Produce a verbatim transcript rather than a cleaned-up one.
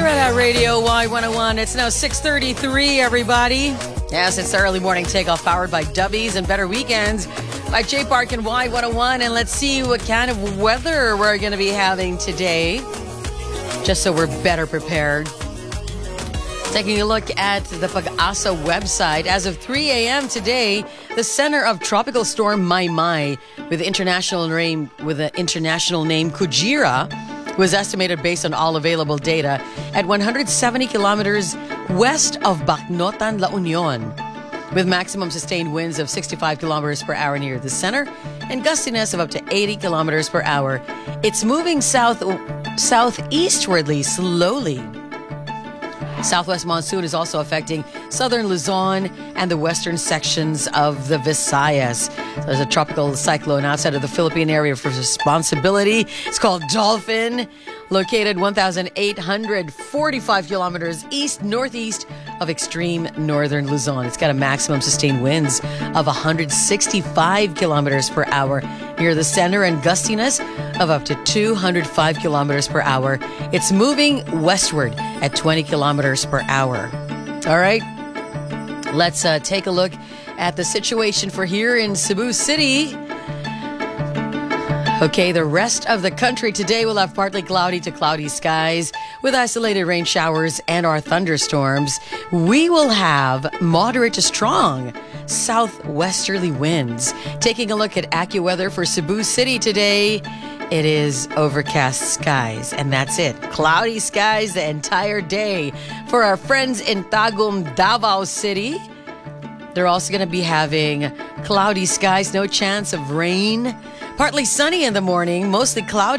Red Hat Radio Y one oh one. It's now six thirty-three, everybody. Yes, it's the early morning takeoff powered by Dubbies and Better Weekends by J Park and Y one oh one. And let's see what kind of weather we're going to be having today, just so we're better prepared. Taking a look at the Pag-asa website. As of three a.m. today, the center of Tropical Storm Maymay with the international name with the international name Kujira was estimated based on all available data at one hundred seventy kilometers west of Bacnotan, La Union, with maximum sustained winds of sixty-five kilometers per hour near the center and gustiness of up to eighty kilometers per hour. It's moving south southeastwardly slowly. Southwest monsoon is also affecting southern Luzon and the western sections of the Visayas. There's a tropical cyclone outside of the Philippine area for responsibility. It's called Dolphin, located one thousand eight hundred forty-five kilometers east-northeast of extreme northern Luzon. It's got a maximum sustained winds of one hundred sixty-five kilometers per hour near the center and gustiness of up to two hundred five kilometers per hour. It's moving westward at twenty kilometers per hour. All right, let's uh, take a look at the situation for here in Cebu City. Okay, the rest of the country today will have partly cloudy to cloudy skies with isolated rain showers and or thunderstorms. We will have moderate to strong southwesterly winds. Taking a look at AccuWeather for Cebu City today, it is overcast skies, and that's it. Cloudy skies the entire day. For our friends in Tagum, Davao City, they're also going to be having cloudy skies, no chance of rain. Partly sunny in the morning, mostly cloudy.